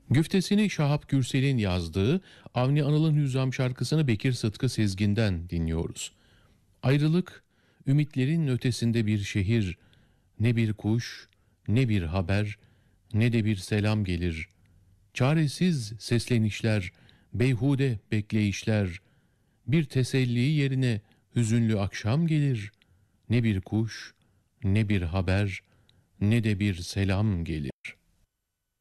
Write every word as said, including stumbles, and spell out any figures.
Güftesini Şahap Gürsel'in yazdığı Avni Anıl'ın Hüzzam şarkısını Bekir Sıtkı Sezgin'den dinliyoruz. Ayrılık, ümitlerin ötesinde bir şehir, ne bir kuş, ne bir haber, ne de bir selam gelir. Çaresiz seslenişler, beyhude bekleyişler, bir teselli yerine hüzünlü akşam gelir. Ne bir kuş, ne bir haber, ne de bir selam gelir.